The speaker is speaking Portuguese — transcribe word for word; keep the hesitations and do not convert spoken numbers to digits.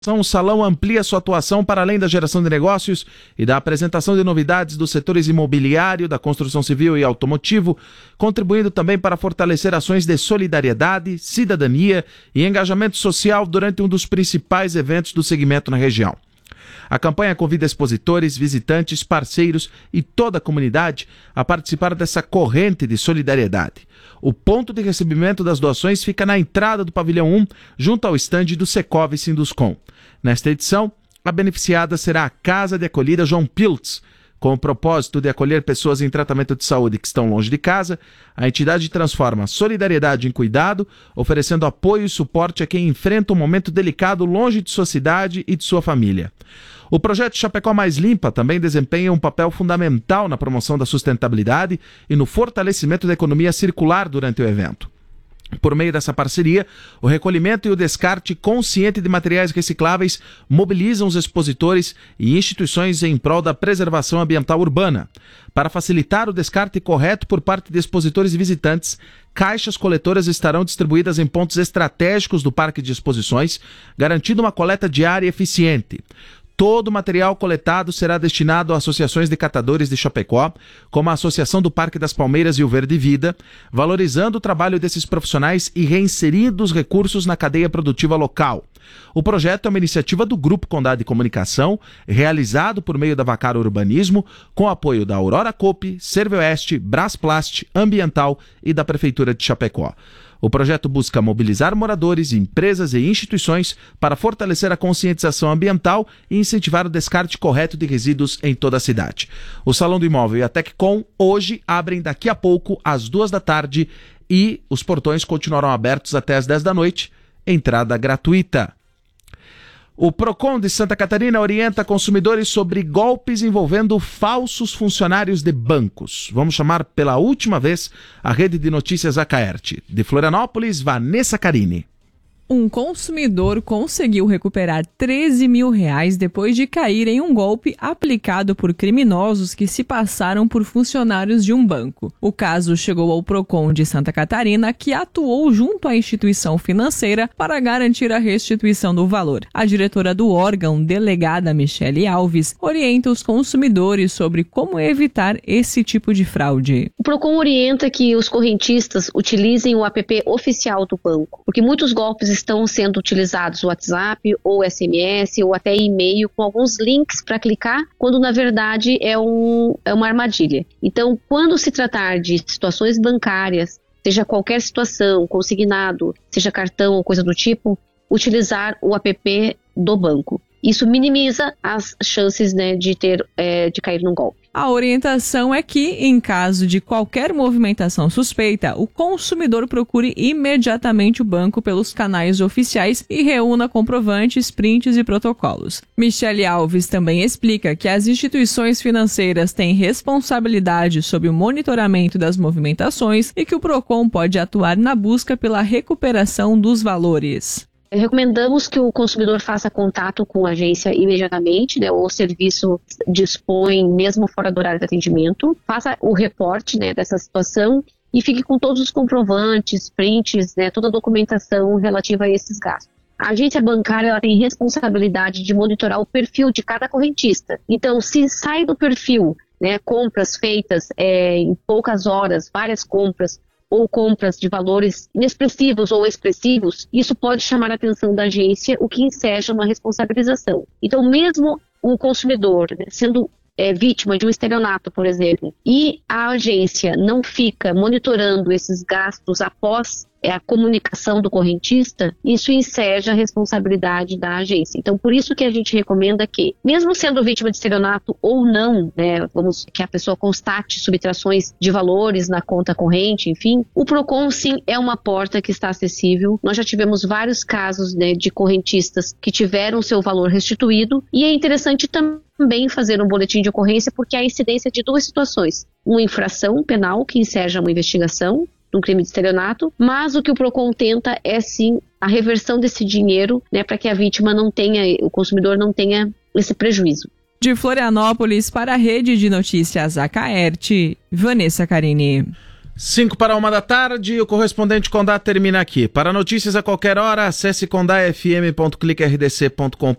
O Salão amplia sua atuação para além da geração de negócios e da apresentação de novidades dos setores imobiliário, da construção civil e automotivo, contribuindo também para fortalecer ações de solidariedade, cidadania e engajamento social durante um dos principais eventos do segmento na região. A campanha convida expositores, visitantes, parceiros e toda a comunidade a participar dessa corrente de solidariedade. O ponto de recebimento das doações fica na entrada do pavilhão um, junto ao estande do Secov Sinduscom. Nesta edição, a beneficiada será a Casa de Acolhida João Piltz. Com o propósito de acolher pessoas em tratamento de saúde que estão longe de casa, a entidade transforma solidariedade em cuidado, oferecendo apoio e suporte a quem enfrenta um momento delicado longe de sua cidade e de sua família. O projeto Chapecó Mais Limpa também desempenha um papel fundamental na promoção da sustentabilidade e no fortalecimento da economia circular durante o evento. Por meio dessa parceria, o recolhimento e o descarte consciente de materiais recicláveis mobilizam os expositores e instituições em prol da preservação ambiental urbana. Para facilitar o descarte correto por parte de expositores e visitantes, caixas coletoras estarão distribuídas em pontos estratégicos do Parque de Exposições, garantindo uma coleta diária eficiente. Todo o material coletado será destinado a associações de catadores de Chapecó, como a Associação do Parque das Palmeiras e o Verde Vida, valorizando o trabalho desses profissionais e reinserindo os recursos na cadeia produtiva local. O projeto é uma iniciativa do Grupo Condado de Comunicação, realizado por meio da Vacaro Urbanismo, com apoio da Aurora Coop, Serveoeste, Brasplast, Ambiental e da Prefeitura de Chapecó. O projeto busca mobilizar moradores, empresas e instituições para fortalecer a conscientização ambiental e incentivar o descarte correto de resíduos em toda a cidade. O Salão do Imóvel e a Teccom hoje abrem daqui a pouco às duas da tarde e os portões continuarão abertos até às dez da noite, entrada gratuita. O Procon de Santa Catarina orienta consumidores sobre golpes envolvendo falsos funcionários de bancos. Vamos chamar pela última vez a rede de notícias Acaerte. De Florianópolis, Vanessa Carini. Um consumidor conseguiu recuperar treze mil reais depois de cair em um golpe aplicado por criminosos que se passaram por funcionários de um banco. O caso chegou ao Procon de Santa Catarina, que atuou junto à instituição financeira para garantir a restituição do valor. A diretora do órgão, delegada Michele Alves, orienta os consumidores sobre como evitar esse tipo de fraude. O Procon orienta que os correntistas utilizem o app oficial do banco, porque muitos golpes estão sendo utilizados o WhatsApp ou S M S ou até e-mail com alguns links para clicar, quando na verdade é, um, é uma armadilha. Então, quando se tratar de situações bancárias, seja qualquer situação, consignado, seja cartão ou coisa do tipo, utilizar o app do banco. Isso minimiza as chances, né, de, ter, é, de cair num golpe. A orientação é que, em caso de qualquer movimentação suspeita, o consumidor procure imediatamente o banco pelos canais oficiais e reúna comprovantes, prints e protocolos. Michele Alves também explica que as instituições financeiras têm responsabilidade sobre o monitoramento das movimentações e que o Procon pode atuar na busca pela recuperação dos valores. Recomendamos que o consumidor faça contato com a agência imediatamente, né, ou o serviço dispõe mesmo fora do horário de atendimento, faça o reporte, né, dessa situação e fique com todos os comprovantes, prints, né, toda a documentação relativa a esses gastos. A agência bancária ela tem responsabilidade de monitorar o perfil de cada correntista. Então, se sai do perfil, né, compras feitas é, em poucas horas, várias compras, ou compras de valores inexpressivos ou expressivos, isso pode chamar a atenção da agência, o que enseja uma responsabilização. Então, mesmo o consumidor, né, sendo é, vítima de um estelionato, por exemplo, e a agência não fica monitorando esses gastos após é, a comunicação do correntista, isso enseja a responsabilidade da agência. Então, por isso que a gente recomenda que, mesmo sendo vítima de estelionato ou não, né, vamos que a pessoa constate subtrações de valores na conta corrente, enfim, o Procon, sim, é uma porta que está acessível. Nós já tivemos vários casos, né, de correntistas que tiveram seu valor restituído, e é interessante também fazer um boletim de ocorrência, porque há incidência de duas situações: uma infração penal que enseja uma investigação de um crime de estelionato, mas o que o Procon tenta é sim a reversão desse dinheiro, né, para que a vítima não tenha, o consumidor não tenha esse prejuízo. De Florianópolis para a Rede de Notícias Acaerte, Vanessa Carini. cinco para uma da tarde, o correspondente Condá termina aqui. Para notícias a qualquer hora, acesse condá f m ponto clique r d c ponto com